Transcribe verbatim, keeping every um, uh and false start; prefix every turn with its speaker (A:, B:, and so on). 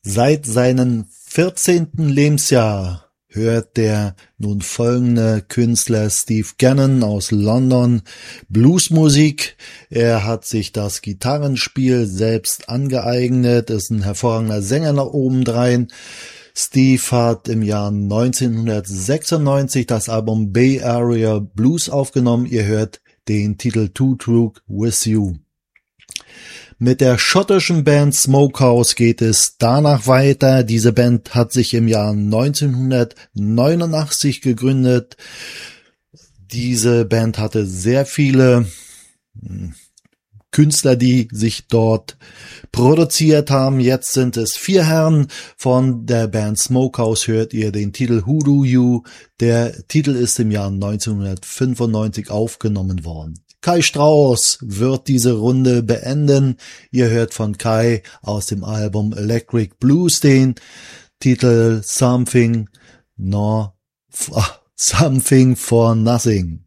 A: Seit seinem vierzehnten Lebensjahr hört der nun folgende Künstler Steve Gannon aus London Bluesmusik. Er hat sich das Gitarrenspiel selbst angeeignet, ist ein hervorragender Sänger nach obendrein. Steve hat im Jahr neunzehnhundertsechsundneunzig das Album Bay Area Blues aufgenommen. Ihr hört den Titel To True With You. Mit der schottischen Band Smokehouse geht es danach weiter. Diese Band hat sich im Jahr neunzehnhundertneunundachtzig gegründet. Diese Band hatte sehr viele Künstler, die sich dort produziert haben. Jetzt sind es vier Herren. Von der Band Smokehouse hört ihr den Titel Who Do You. Der Titel ist im Jahr neunzehnhundertfünfundneunzig aufgenommen worden. Kai Strauss wird diese Runde beenden. Ihr hört von Kai aus dem Album Electric Blues den Titel Something, no, Something for Nothing.